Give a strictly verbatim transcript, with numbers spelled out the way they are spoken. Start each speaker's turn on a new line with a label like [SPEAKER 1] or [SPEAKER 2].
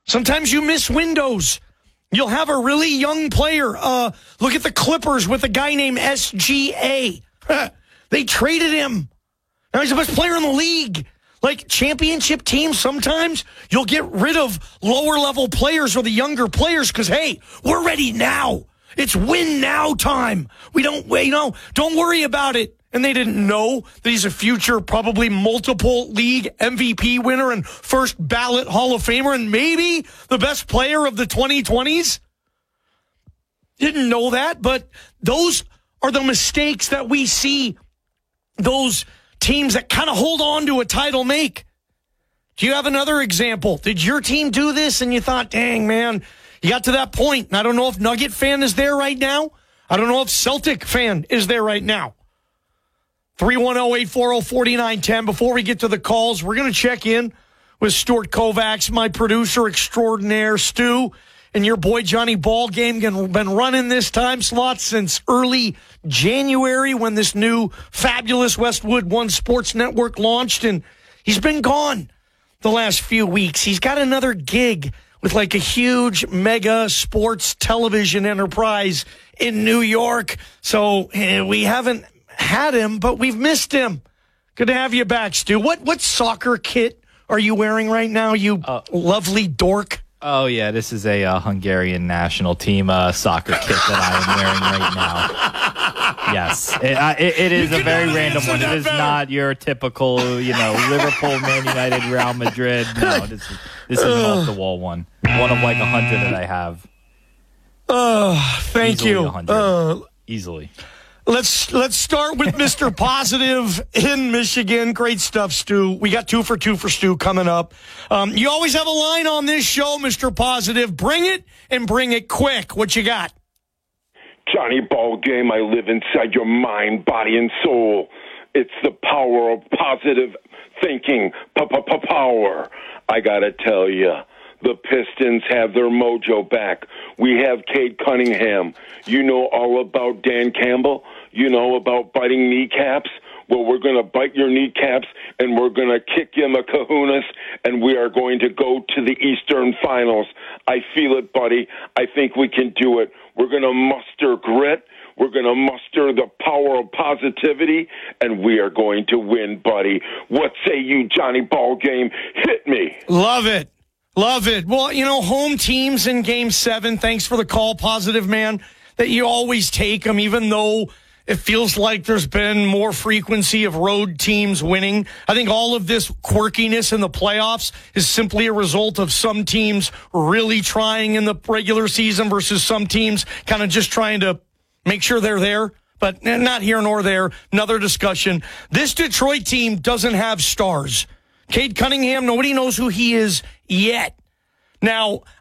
[SPEAKER 1] Sometimes you miss windows. You'll have a really young player. Uh, look at the Clippers with a guy named S G A. They traded him. Now he's the best player in the league. Like championship teams, sometimes you'll get rid of lower-level players or the younger players because, hey, we're ready now. It's win now time. We don't, you know, don't worry about it. And they didn't know that he's a future, probably multiple league M V P winner and first ballot Hall of Famer and maybe the best player of the twenty twenties. Didn't know that, but those are the mistakes that we see those teams that kind of hold on to a title make. Do you have another example? Did your team do this and you thought, dang, man, you got to that point, and I don't know if Nugget fan is there right now. I don't know if Celtic fan is there right now. three one zero, eight four zero, four nine one zero. Before we get to the calls, we're going to check in with Stuart Kovacs, my producer extraordinaire, Stu, and your boy Johnny Ballgame. Been running this time slot since early January when this new fabulous Westwood One Sports Network launched, and he's been gone the last few weeks. He's got another gig with like a huge mega sports television enterprise in New York. So eh, we haven't had him, but we've missed him. Good to have you back, Stu. What what soccer kit are you wearing right now, you uh, lovely dork?
[SPEAKER 2] Oh, yeah, this is a uh, Hungarian national team uh, soccer kit that I am wearing right now. Yes, it, uh, it, it is a very random one. It is better. Not your typical, you know, Liverpool, Man United, Real Madrid. No, this is, this is an off-the-wall one. One of like a hundred that I have.
[SPEAKER 1] Oh, thank
[SPEAKER 2] Easily
[SPEAKER 1] you. Uh,
[SPEAKER 2] Easily.
[SPEAKER 1] Let's let's start with Mister Positive in Michigan. Great stuff, Stu. We got two for two for Stu coming up. Um, you always have a line on this show, Mister Positive. Bring it and bring it quick. What you got?
[SPEAKER 3] Johnny Ballgame, I live inside your mind, body, and soul. It's the power of positive thinking. Power. I gotta tell you. The Pistons have their mojo back. We have Cade Cunningham. You know all about Dan Campbell. You know about biting kneecaps. Well, we're going to bite your kneecaps, and we're going to kick you in the kahunas, and we are going to go to the Eastern Finals. I feel it, buddy. I think we can do it. We're going to muster grit. We're going to muster the power of positivity, and we are going to win, buddy. What say you, Johnny Ballgame? Hit me.
[SPEAKER 1] Love it. Love it. Well, you know, home teams in Game seven, thanks for the call, Positive Man, that you always take them, even though it feels like there's been more frequency of road teams winning. I think all of this quirkiness in the playoffs is simply a result of some teams really trying in the regular season versus some teams kind of just trying to make sure they're there. But not here nor there. Another discussion. This Detroit team doesn't have stars. Cade Cunningham, nobody knows who he is yet. Now,